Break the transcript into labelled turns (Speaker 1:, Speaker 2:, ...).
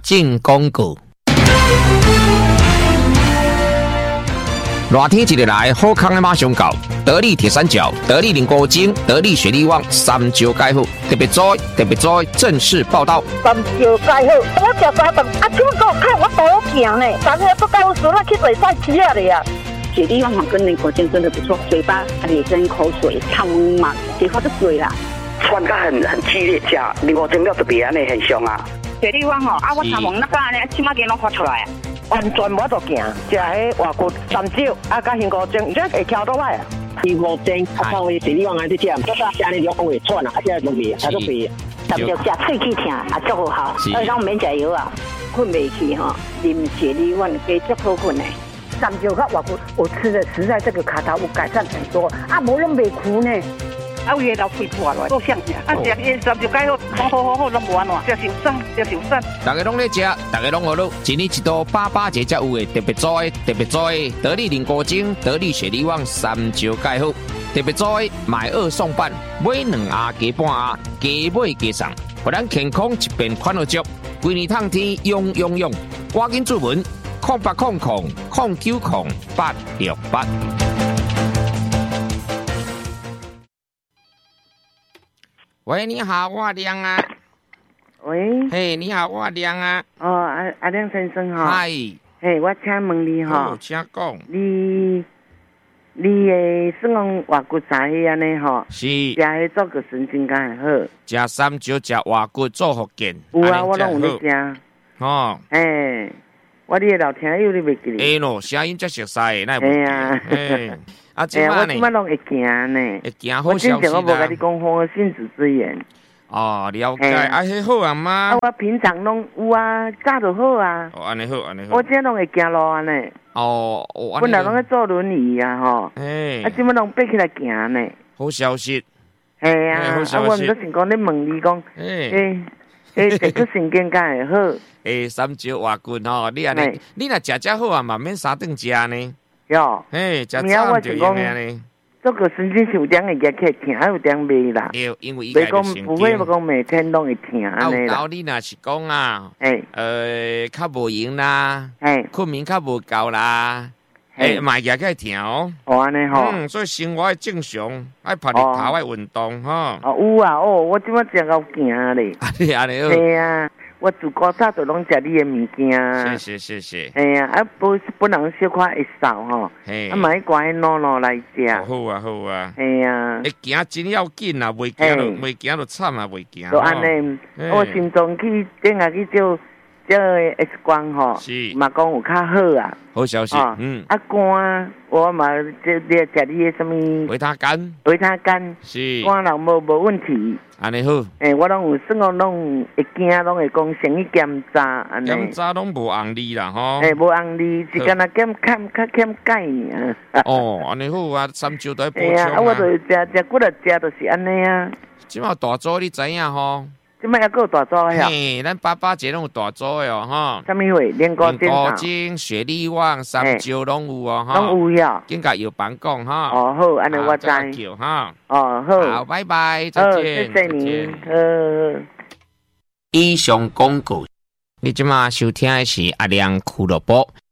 Speaker 1: 进广告。热天一日来，好康的马上到。得力铁三角、得力凝固精、得力雪力旺三招解好，特别在正式报道。
Speaker 2: 三招解好，我食三顿，怎么给我看我多行呢？三个不高时，那去比赛吃了呀。
Speaker 3: 雪力旺跟凝固精真的不错，嘴巴也跟口水汤嘛，结果就水啦。
Speaker 4: 酸感很激烈，吃凝固精了特别安尼很凶啊。
Speaker 3: 雪力旺我头毛那个安尼，起码给我发出来啊。
Speaker 2: 完全无得行，食迄外骨三招，甲凝固精，这会翘倒来啊。
Speaker 5: 凝固精，靠位雪力旺安尼吃，吃安尼就会喘啊，现在都袂，还都袂。
Speaker 3: 三招食喙齿疼，足好好，咱免食药啊，困袂去哈，啉雪力旺加足好困的。
Speaker 2: 三招甲外骨，我吃的实在这个卡头有改善很多，无拢袂苦呢。
Speaker 3: 有嘢流血破来，够香呀！食伊三招解好，好，拢无安怎，食受伤。
Speaker 1: 大家拢咧食，大家拢学路，一年一度88节才有诶特别做的，得力凝固精、得力雪力旺三招解好，特别做的买2送半，买2盒加半盒，加买加送，互咱健康一边款落足，规年通天用，赶紧注文0800090868。喂，你好，我亮啊。
Speaker 2: 喂。
Speaker 1: 嘿，你好，我亮啊。
Speaker 2: 哦，阿亮先生哈。
Speaker 1: 嗨。
Speaker 2: 嘿，我请问你哈。
Speaker 1: 请讲。
Speaker 2: 你诶，算讲外骨茶迄安尼吼。
Speaker 1: 是。
Speaker 2: 食迄做个神经敢会好。
Speaker 1: 食三招，食外骨做福建。
Speaker 2: 有啊，我拢有咧食。
Speaker 1: 哦。
Speaker 2: 嘿，我你诶老听友你袂记哩。
Speaker 1: 咯，声音才熟悉诶，那
Speaker 2: 会啊。
Speaker 1: 啊，即摆呢？
Speaker 2: 我即摆拢会行呢。
Speaker 1: 会行好消息啦。
Speaker 2: 我之前我无甲你讲好信子之言。
Speaker 1: 哦，了解。迄好啊嘛。
Speaker 2: 我平常拢有啊，早就好啊。
Speaker 1: 哦，安尼好。
Speaker 2: 我即拢会行路安尼。
Speaker 1: 哦，
Speaker 2: 本来拢在坐轮椅啊吼。即摆拢爬起来行呢。
Speaker 1: 好消息。
Speaker 2: 系啊，我毋得想讲咧问你讲，这个神经敢会好？
Speaker 1: 三招外骨吼，你安尼，你若食好啊嘛，免3顿食呢。
Speaker 2: 哟，
Speaker 1: 食早就用安尼。
Speaker 2: 这个神经是有点会夹起疼，还有点袂啦。
Speaker 1: 因为伊个神经。
Speaker 2: 不会讲每天拢会疼安尼啦。
Speaker 1: 你若是讲啊，较无闲啦，困眠较无够啦，嘛夹起疼哦。
Speaker 2: 哦，安尼吼。
Speaker 1: 所以生活要正常，爱晒日头，爱运动吼。
Speaker 2: 哦，有啊，我即摆正到行咧。
Speaker 1: 安尼好。
Speaker 2: 系啊。我自古早就拢食你的物件。
Speaker 1: 谢。
Speaker 2: 哎呀，本人小可会瘦吼，嘛去乖喏来食。
Speaker 1: 好啊。
Speaker 2: 哎呀，
Speaker 1: 会行真要紧啊，袂行就惨啊，袂行。
Speaker 2: 就安尼，我心脏去顶下去照 X 光吼，嘛讲有较好啊。
Speaker 1: 好消息，
Speaker 2: 啊肝我嘛食你的什么？
Speaker 1: 维他肝
Speaker 2: 是肝人无问题。
Speaker 1: 安尼好。
Speaker 2: 我拢有算讲拢会惊，拢会讲先去检查安尼。
Speaker 1: 检查拢无红利啦吼。
Speaker 2: 无红利，是干那较欠钙尔。
Speaker 1: 哦，安尼好啊，三招都要补充啊。
Speaker 2: 我就食骨力食就是安尼啊。
Speaker 1: 即马大组你知影吼？
Speaker 2: 即摆还佫有大组呀？
Speaker 1: 咱88节拢有大组的哦，吼。
Speaker 2: 什么货？凝固
Speaker 1: 精、雪力旺、三招拢有哦，吼。
Speaker 2: 拢有呀。
Speaker 1: 紧甲药房讲哈。
Speaker 2: 哦好，安尼我知。
Speaker 1: 哈。
Speaker 2: 哦好。
Speaker 1: 好，拜拜，再见。
Speaker 2: 谢谢你。
Speaker 1: 以上广告，你即马收听的是阿亮俱乐部。